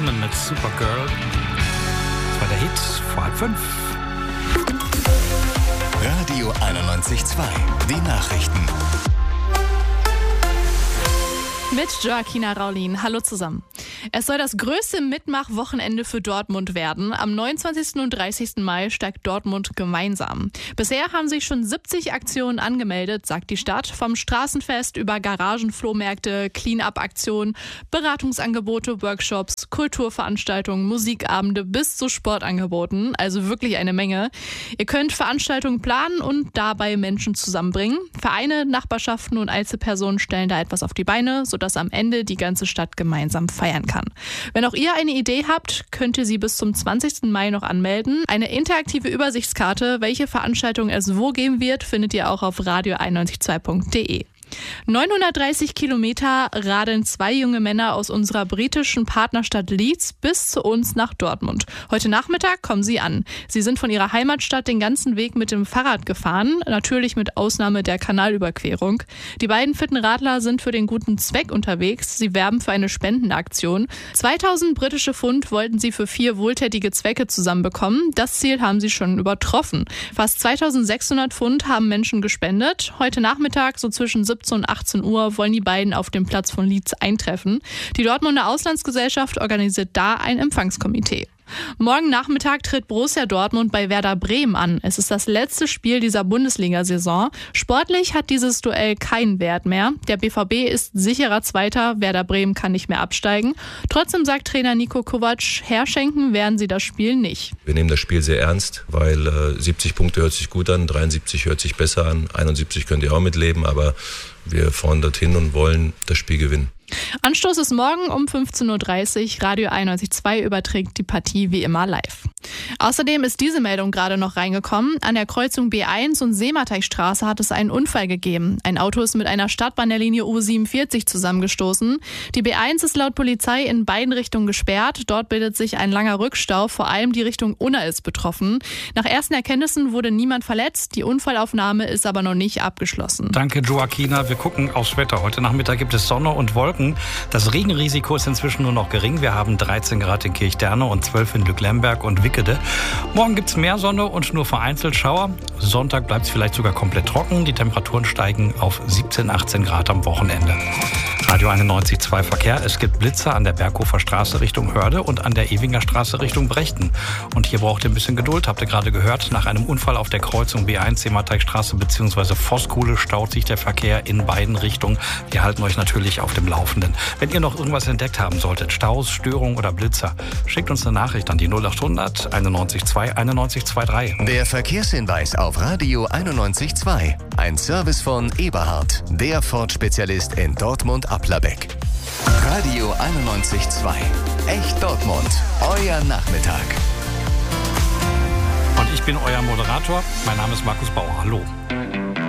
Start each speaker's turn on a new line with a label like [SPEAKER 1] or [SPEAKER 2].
[SPEAKER 1] Freeman mit Supergirl. Das war der Hit vor 4:30.
[SPEAKER 2] Radio 91.2, die Nachrichten.
[SPEAKER 3] Mit Joaquina Raulin. Hallo zusammen. Es soll das größte Mitmach-Wochenende für Dortmund werden. Am 29. und 30. Mai steigt Dortmund gemeinsam. Bisher haben sich schon 70 Aktionen angemeldet, sagt die Stadt. Vom Straßenfest über Garagenflohmärkte, Clean-up-Aktionen, Beratungsangebote, Workshops, Kulturveranstaltungen, Musikabende bis zu Sportangeboten. Also wirklich eine Menge. Ihr könnt Veranstaltungen planen und dabei Menschen zusammenbringen. Vereine, Nachbarschaften und Einzelpersonen stellen da etwas auf die Beine, sodass am Ende die ganze Stadt gemeinsam feiern kann. Wenn auch ihr eine Idee habt, könnt ihr sie bis zum 20. Mai noch anmelden. Eine interaktive Übersichtskarte, welche Veranstaltungen es wo geben wird, findet ihr auch auf radio912.de. 930 Kilometer radeln 2 junge Männer aus unserer britischen Partnerstadt Leeds bis zu uns nach Dortmund. Heute Nachmittag kommen sie an. Sie sind von ihrer Heimatstadt den ganzen Weg mit dem Fahrrad gefahren, natürlich mit Ausnahme der Kanalüberquerung. Die beiden fitten Radler sind für den guten Zweck unterwegs. Sie werben für eine Spendenaktion. 2000 britische Pfund wollten sie für 4 wohltätige Zwecke zusammenbekommen. Das Ziel haben sie schon übertroffen. Fast 2600 Pfund haben Menschen gespendet. Heute Nachmittag, so zwischen 17 und 18 Uhr, wollen die beiden auf dem Platz von Leeds eintreffen. Die Dortmunder Auslandsgesellschaft organisiert da ein Empfangskomitee. Morgen Nachmittag tritt Borussia Dortmund bei Werder Bremen an. Es ist das letzte Spiel dieser Bundesliga-Saison. Sportlich hat dieses Duell keinen Wert mehr. Der BVB ist sicherer Zweiter, Werder Bremen kann nicht mehr absteigen. Trotzdem sagt Trainer Niko Kovac, herschenken werden sie das Spiel nicht.
[SPEAKER 4] Wir nehmen das Spiel sehr ernst, weil 70 Punkte hört sich gut an, 73 hört sich besser an, 71 könnt ihr auch mitleben, aber wir fahren dorthin und wollen das Spiel gewinnen.
[SPEAKER 3] Anstoß ist morgen um 15.30 Uhr. Radio 91.2 überträgt die Partie wie immer live. Außerdem ist diese Meldung gerade noch reingekommen. An der Kreuzung B1 und Seemateichstraße hat es einen Unfall gegeben. Ein Auto ist mit einer Stadtbahn der Linie U47 zusammengestoßen. Die B1 ist laut Polizei in beiden Richtungen gesperrt. Dort bildet sich ein langer Rückstau. Vor allem die Richtung Unna ist betroffen. Nach ersten Erkenntnissen wurde niemand verletzt. Die Unfallaufnahme ist aber noch nicht abgeschlossen.
[SPEAKER 1] Danke, Joaquina. Wir gucken aufs Wetter. Heute Nachmittag gibt es Sonne und Wolken. Das Regenrisiko ist inzwischen nur noch gering. Wir haben 13 Grad in Kirchderne und 12 in Lücklemberg und Wickede. Morgen gibt es mehr Sonne und nur vereinzelt Schauer. Sonntag bleibt es vielleicht sogar komplett trocken. Die Temperaturen steigen auf 17, 18 Grad am Wochenende. Radio 91.2 Verkehr. Es gibt Blitzer an der Berghofer Straße Richtung Hörde und an der Ewinger Straße Richtung Brechten. Und hier braucht ihr ein bisschen Geduld, habt ihr gerade gehört. Nach einem Unfall auf der Kreuzung B1 Seemateichstraße bzw. Voskuhle staut sich der Verkehr in beiden Richtungen. Wir halten euch natürlich auf dem Laufenden. Wenn ihr noch irgendwas entdeckt haben solltet, Staus, Störungen oder Blitzer, schickt uns eine Nachricht an die 0800 91.2 91.23.
[SPEAKER 2] Der Verkehrshinweis auf Radio 91.2. Ein Service von Eberhard, der Ford-Spezialist in Dortmund-Applerbeck. Radio 91.2. Echt Dortmund. Euer Nachmittag.
[SPEAKER 1] Und ich bin euer Moderator. Mein Name ist Markus Bauer. Hallo.